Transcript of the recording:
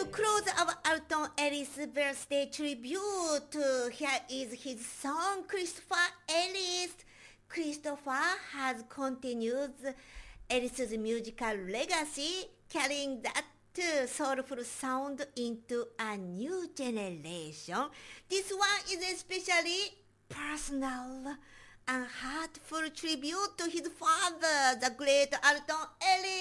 close our Alton Ellis birthday tribute, here is his song Christopher Ellis. Christopher has continued Ellis's musical legacy, carrying that soulful sound into a new generation. This one is especially personal and heartful tribute to his father, the great Alton Ellis.